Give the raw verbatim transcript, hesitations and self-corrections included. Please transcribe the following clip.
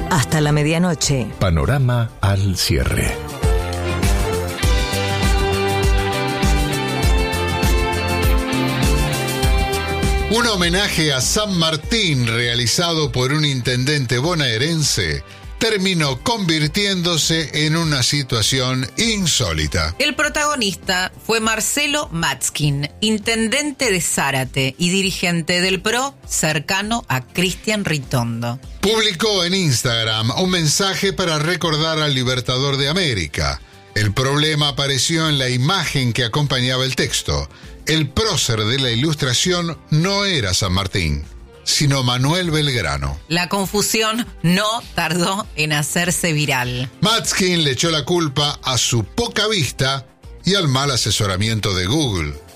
Hasta la medianoche. Panorama al cierre. Un homenaje a San Martín realizado por un intendente bonaerense terminó convirtiéndose en una situación insólita. El protagonista fue Marcelo Matskin, intendente de Zárate y dirigente del P R O cercano a Cristian Ritondo. Publicó en Instagram un mensaje para recordar al Libertador de América. El problema apareció en la imagen que acompañaba el texto. El prócer de la ilustración no era San Martín, sino Manuel Belgrano. La confusión no tardó en hacerse viral. Matskin le echó la culpa a su poca vista y al mal asesoramiento de Google.